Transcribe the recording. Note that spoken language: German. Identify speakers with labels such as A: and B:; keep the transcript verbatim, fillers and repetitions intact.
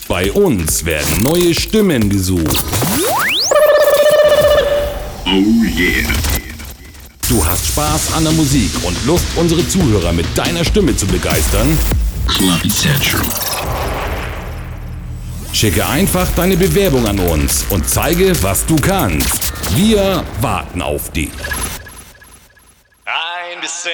A: Bei uns werden neue Stimmen gesucht.
B: Oh yeah.
A: Du hast Spaß an der Musik und Lust, unsere Zuhörer mit deiner Stimme zu begeistern?
B: Club Central.
A: Schicke einfach deine Bewerbung an uns und zeige, was du kannst. Wir warten auf dich.
C: Ein bisschen